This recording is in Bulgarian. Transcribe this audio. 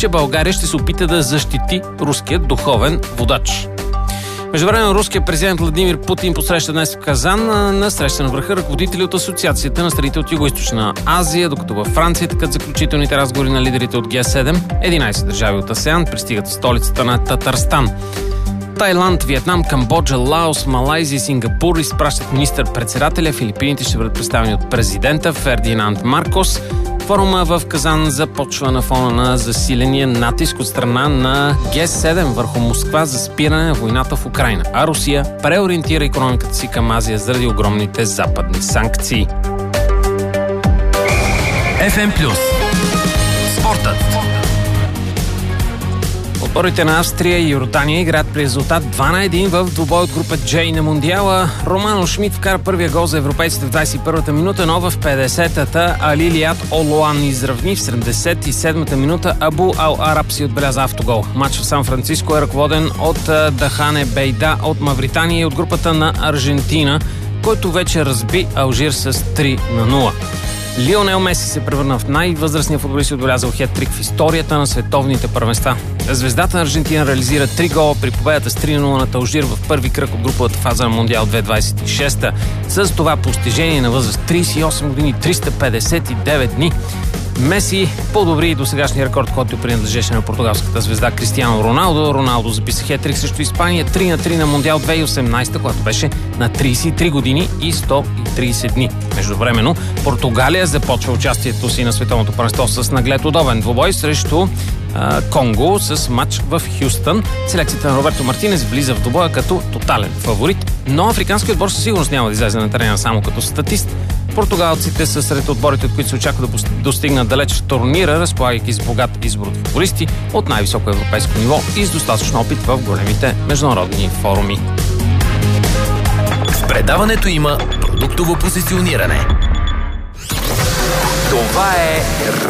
че България ще се опита да защити руският духовен водач. Междувременно руският президент Владимир Путин посреща днес в Казан на среща на върха ръководители от Асоциацията на страните от Югоизточна Азия, докато във Франция текат заключителните разговори на лидерите от Г7. 11 държави от АСЕАН пристигат в столицата на Татарстан. Тайланд, Виетнам, Камбоджа, Лаос, Малайзия и Сингапур изпращат министър-председателя. Филипините ще бъдат представени от президента Фердинанд Маркос. Форума в Казан започва на фона на засиления натиск от страна на Г7 върху Москва за спиране на войната в Украйна, а Русия преориентира икономиката си към Азия заради огромните западни санкции. FM+. Спортът. Отборите на Австрия и Йордания играят при резултат 2-1 в двубой от група J на Мондиала. Романо Шмидт вкара първия гол за европейците в 21-та минута, но в 50-та Али Лиат Олуан изравни. В 77-та минута Абу Ал Араб си отбеляза автогол. Матч в Сан Франциско е ръководен от Дахане Бейда от Мавритания и от групата на Аржентина, който вече разби Алжир с 3-0. Лионел Меси се превърна в най-възрастния футболист и отбелязал хет-трик в историята на световните първенства. Звездата на Аржентина реализира 3 гола при победата с 3-0 над Алжир в първи кръг от груповата фаза на Мондиал 2026. С това постижение на възраст 38 години, 359 дни, Меси подобри досегашния рекорд, който принадлежеше на португалската звезда Кристиано Роналдо. Роналдо записа хет-трик срещу Испания 3-3 на Мондиал 2018, когато беше на 33 години и 130 дни. Междувременно, Португалия започва участието си на световното първенство с наглед удобен двубой срещу Конго с матч в Хюстън. Селекцията на Роберто Мартинес влиза в двубоя като тотален фаворит, но африканският отбор със сигурност няма да излезе на терена само като статист. Португалците са сред отборите, от които се очаква да достигнат далеч в турнира, разполагайки с богат избор от футболисти от най-високо европейско ниво и с достатъчно опит в големите международни форуми. В предаването има продуктово позициониране. Това е